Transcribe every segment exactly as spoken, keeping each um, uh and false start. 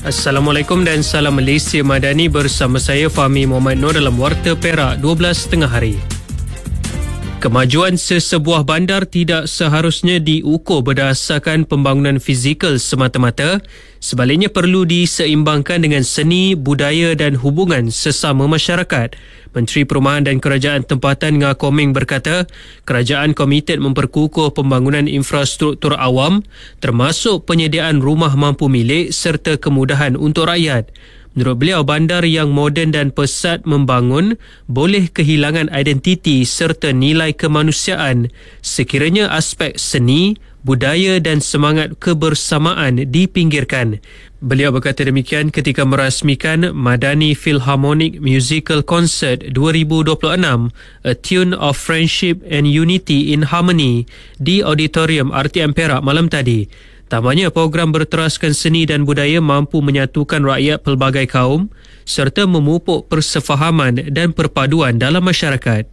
Assalamualaikum dan salam Malaysia Madani, bersama saya Fahmi Muhammad Nur dalam Warta Perak dua belas tengah hari. Kemajuan sesebuah bandar tidak seharusnya diukur berdasarkan pembangunan fizikal semata-mata. Sebaliknya perlu diseimbangkan dengan seni, budaya dan hubungan sesama masyarakat. Menteri Perumahan dan Kerajaan Tempatan Ngah Koming berkata, kerajaan komited memperkukuh pembangunan infrastruktur awam termasuk penyediaan rumah mampu milik serta kemudahan untuk rakyat. Menurut beliau, bandar yang moden dan pesat membangun boleh kehilangan identiti serta nilai kemanusiaan sekiranya aspek seni, budaya dan semangat kebersamaan dipinggirkan. Beliau berkata demikian ketika merasmikan Madani Philharmonic Musical Concert dua ribu dua puluh enam, A Tune of Friendship and Unity in Harmony di Auditorium R T M Perak malam tadi. Tambahnya, program berteraskan seni dan budaya mampu menyatukan rakyat pelbagai kaum serta memupuk persefahaman dan perpaduan dalam masyarakat.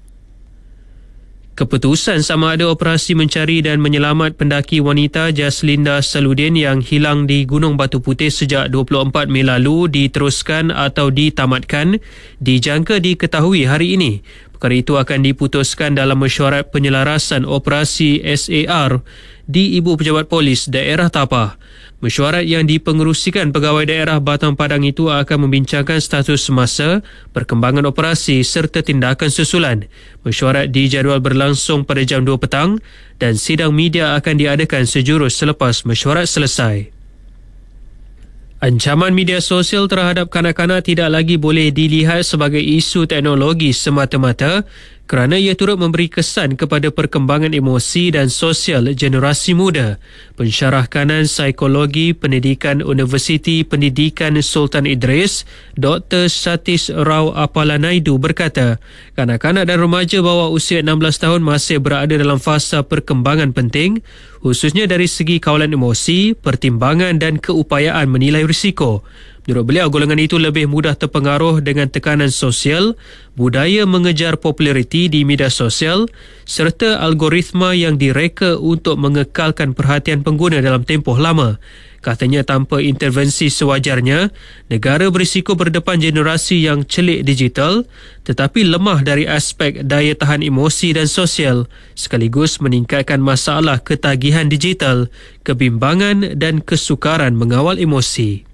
Keputusan sama ada operasi mencari dan menyelamat pendaki wanita Jaslinda Saludin yang hilang di Gunung Batu Putih sejak dua puluh empat Mei lalu diteruskan atau ditamatkan dijangka diketahui hari ini. Perkara itu akan diputuskan dalam mesyuarat penyelarasan operasi S A R di Ibu Pejabat Polis Daerah Tapah. Mesyuarat yang dipengerusikan Pegawai Daerah Batang Padang itu akan membincangkan status semasa, perkembangan operasi serta tindakan susulan. Mesyuarat dijadual berlangsung pada jam dua petang dan sidang media akan diadakan sejurus selepas mesyuarat selesai. Ancaman media sosial terhadap kanak-kanak tidak lagi boleh dilihat sebagai isu teknologi semata-mata kerana ia turut memberi kesan kepada perkembangan emosi dan sosial generasi muda. Pensyarah kanan Psikologi Pendidikan Universiti Pendidikan Sultan Idris, Doktor Satish Rao Appalanaidu berkata, kanak-kanak dan remaja bawah usia enam belas tahun masih berada dalam fasa perkembangan penting, khususnya dari segi kawalan emosi, pertimbangan dan keupayaan menilai risiko. Menurut beliau, golongan itu lebih mudah terpengaruh dengan tekanan sosial, budaya mengejar populariti di media sosial serta algoritma yang direka untuk mengekalkan perhatian pengguna dalam tempoh lama. Katanya, tanpa intervensi sewajarnya, negara berisiko berdepan generasi yang celik digital tetapi lemah dari aspek daya tahan emosi dan sosial, sekaligus meningkatkan masalah ketagihan digital, kebimbangan dan kesukaran mengawal emosi.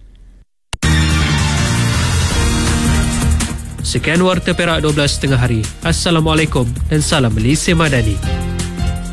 Sekian Warta Perak dua belas tengah hari. Assalamualaikum dan salam Malaysia Madani.